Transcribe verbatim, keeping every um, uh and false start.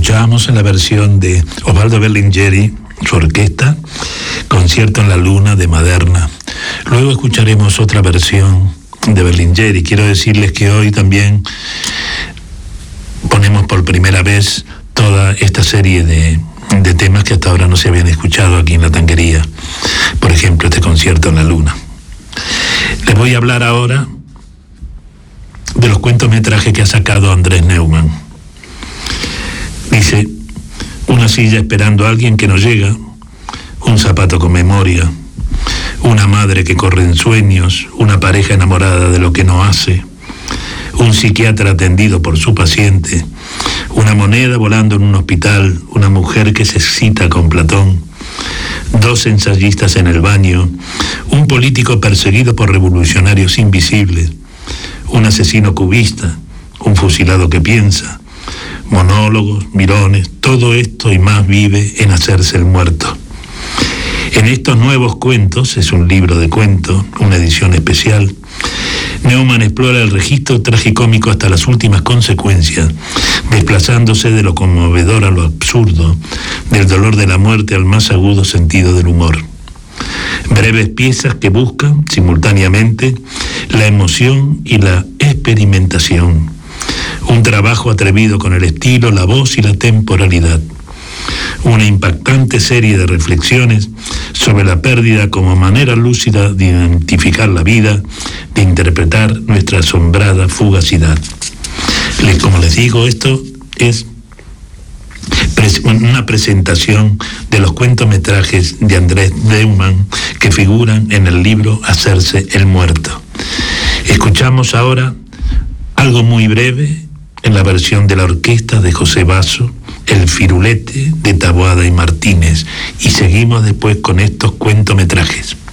Escuchábamos en la versión de Osvaldo Berlingeri, su orquesta, Concierto en la Luna de Maderna. Luego escucharemos otra versión de Berlingeri. Quiero decirles que hoy también ponemos por primera vez toda esta serie de, de temas que hasta ahora no se habían escuchado aquí en La Tanguería. Por ejemplo, este Concierto en la Luna. Les voy a hablar ahora de los cuentometrajes que ha sacado Andrés Neumann. Dice: una silla esperando a alguien que no llega, un zapato con memoria, una madre que corre en sueños, una pareja enamorada de lo que no hace, un psiquiatra atendido por su paciente, una moneda volando en un hospital, una mujer que se excita con Platón, dos ensayistas en el baño, un político perseguido por revolucionarios invisibles, un asesino cubista, un fusilado que piensa, monólogos, mirones, todo esto y más vive en hacerse el muerto. En estos nuevos cuentos, es un libro de cuentos, una edición especial, Neumann explora el registro tragicómico hasta las últimas consecuencias, desplazándose de lo conmovedor a lo absurdo, del dolor de la muerte al más agudo sentido del humor. Breves piezas que buscan, simultáneamente, la emoción y la experimentación. Un trabajo atrevido con el estilo, la voz y la temporalidad. Una impactante serie de reflexiones sobre la pérdida como manera lúcida de identificar la vida, de interpretar nuestra asombrada fugacidad. Como les digo, esto es una presentación de los cuentometrajes de Andrés Neumann que figuran en el libro Hacerse el Muerto. Escuchamos ahora algo muy breve en la versión de la orquesta de José Basso, El Firulete de Taboada y Martínez, y seguimos después con estos cuentometrajes.